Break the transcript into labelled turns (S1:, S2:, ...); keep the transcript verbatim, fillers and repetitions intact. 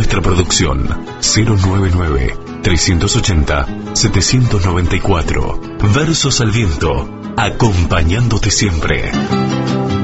S1: nuestra producción. cero nueve nueve, tres ochenta, setecientos noventa y cuatro. Versos al viento, acompañándote siempre.